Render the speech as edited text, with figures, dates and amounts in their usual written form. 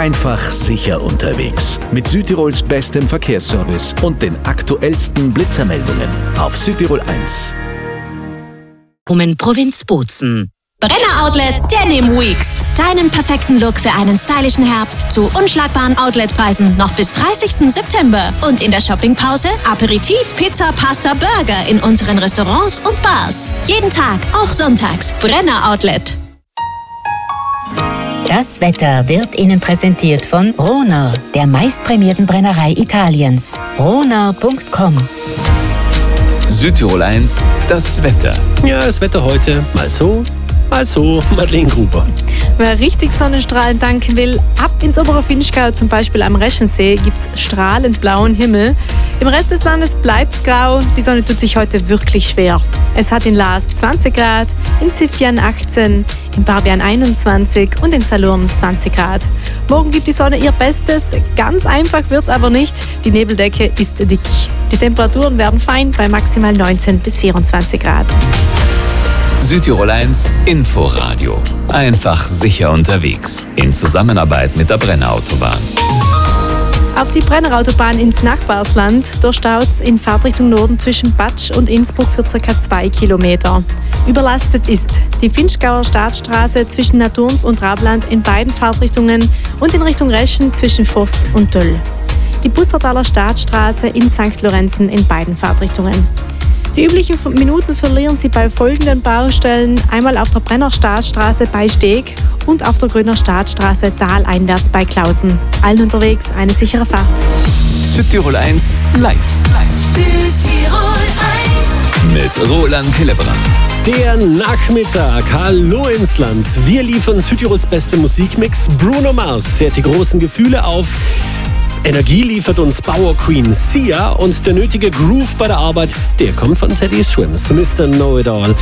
Einfach sicher unterwegs. Mit Südtirols bestem Verkehrsservice und den aktuellsten Blitzermeldungen auf Südtirol 1. Provinz Bozen. Brenner Outlet Denim Weeks. Deinen perfekten Look für einen stylischen Herbst zu unschlagbaren Outletpreisen noch bis 30. September. Und in der Shoppingpause Aperitif, Pizza, Pasta, Burger in unseren Restaurants und Bars. Jeden Tag, auch sonntags. Brenner Outlet. Das Wetter wird Ihnen präsentiert von Rohner, der meistprämierten Brennerei Italiens. Rohner.com. Südtirol 1, das Wetter. Ja, das Wetter heute mal so, Madeleine Gruber. Wer richtig Sonnenstrahlen danken will, ab ins obere Vinschgau, zum Beispiel am Reschensee, gibt es strahlend blauen Himmel. Im Rest des Landes bleibt es grau. Die Sonne tut sich heute wirklich schwer. Es hat in Laas 20 Grad, in Sifjan 18, in Barbian 21 und in Salurn 20 Grad. Morgen gibt die Sonne ihr Bestes. Ganz einfach wird's aber nicht. Die Nebeldecke ist dick. Die Temperaturen werden fein bei maximal 19 bis 24 Grad. Südtirol 1 Inforadio. Einfach sicher unterwegs. In Zusammenarbeit mit der Brennerautobahn. Auf die Brennerautobahn ins Nachbarsland, da staut's in Fahrtrichtung Norden zwischen Batsch und Innsbruck für ca. 2 Kilometer. Überlastet ist die Vinschgauer Staatsstraße zwischen Naturns und Rabland in beiden Fahrtrichtungen und in Richtung Reschen zwischen Forst und Döll. Die Bussertaler Staatsstraße in St. Lorenzen in beiden Fahrtrichtungen. Die üblichen Minuten verlieren Sie bei folgenden Baustellen: einmal auf der Brenner Staatsstraße bei Steg und auf der Grüner Staatsstraße taleinwärts bei Klausen. Allen unterwegs eine sichere Fahrt. Südtirol 1 live. Südtirol 1 Mit Roland Hillebrand. Der Nachmittag. Hallo ins Land. Wir liefern Südtirols beste Musikmix. Bruno Mars fährt die großen Gefühle auf. Energie liefert uns Power Queen Sia und der nötige Groove bei der Arbeit, der kommt von Teddy Swims, Mr. Know-It-All.